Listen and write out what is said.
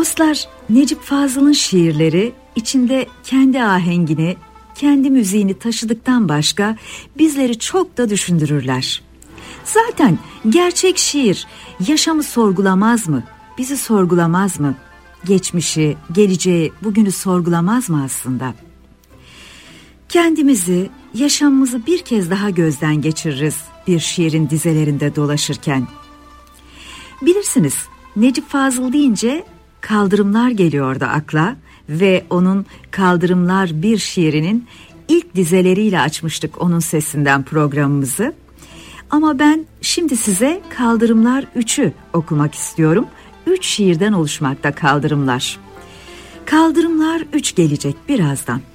Dostlar, Necip Fazıl'ın şiirleri içinde kendi ahengini, kendi müziğini taşıdıktan başka bizleri çok da düşündürürler. Zaten gerçek şiir yaşamı sorgulamaz mı? Bizi sorgulamaz mı? Geçmişi, geleceği, bugünü sorgulamaz mı aslında? Kendimizi, yaşamımızı bir kez daha gözden geçiririz bir şiirin dizelerinde dolaşırken. Bilirsiniz, Necip Fazıl deyince Kaldırımlar geliyordu akla ve onun Kaldırımlar bir şiirinin ilk dizeleriyle açmıştık onun sesinden programımızı. Ama ben şimdi size Kaldırımlar 3'ü okumak istiyorum. 3 şiirden oluşmakta Kaldırımlar. Kaldırımlar 3 gelecek birazdan.